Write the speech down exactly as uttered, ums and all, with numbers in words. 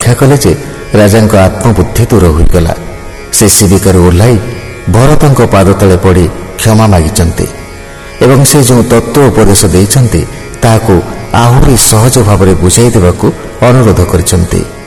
ବ୍ୟାଖ୍ୟା କଲେ ଯେ ରାଜାଙ୍କ ଆତ୍ମବୁଦ୍ଧି ଦୂର ହୋଇଗଲା। ସେ ଶିବିକାରୁ ଓହ୍ଲାଇ ଭରତଙ୍କ ପାଦ ତଳେ ପଡ଼ି କ୍ଷମା ମାଗିଛନ୍ତି ଏବଂ ସେ ଯେଉଁ ତତ୍ତ୍ୱ ଉପଦେଶ ଦେଇଛନ୍ତି ତାହାକୁ ଆହୁରି ସହଜ ଭାବରେ ବୁଝାଇ ଦେବାକୁ ଅନୁରୋଧ କରିଛନ୍ତି।